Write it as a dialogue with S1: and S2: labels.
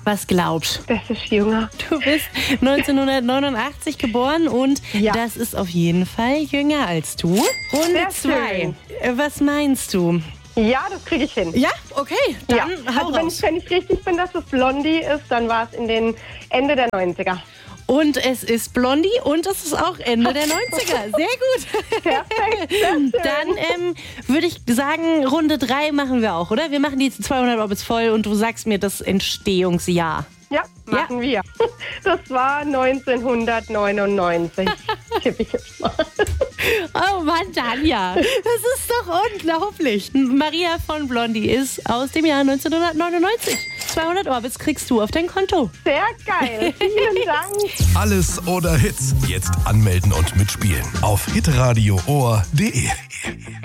S1: Was glaubst
S2: Das ist jünger.
S1: du? Bist 1989 geboren und
S2: Ja.
S1: das ist auf jeden Fall jünger als du. Runde
S2: Sehr
S1: 2. Was meinst du?
S2: Ja, das kriege ich hin.
S1: Ja, okay, dann
S2: Ja.
S1: hau
S2: Also
S1: raus.
S2: wenn ich richtig bin, dass es Blondie ist, dann war es in den Ende der 90er.
S1: Und es ist Blondie und es ist auch Ende der 90er. Sehr gut.
S2: Perfekt, sehr schön.
S1: Dann würde ich sagen, Runde 3 machen wir auch, oder? Wir machen die 200 Orbits voll und du sagst mir das Entstehungsjahr.
S2: Ja, machen wir. Das war 1999. Tippe ich jetzt mal.
S1: Oh Mann, Tanja, das ist doch unglaublich. Maria von Blondie ist aus dem Jahr 1999. 200 Orbits kriegst du auf dein Konto.
S2: Sehr geil. Vielen Dank.
S3: Alles oder Hits. Jetzt anmelden und mitspielen auf hitradioohr.de.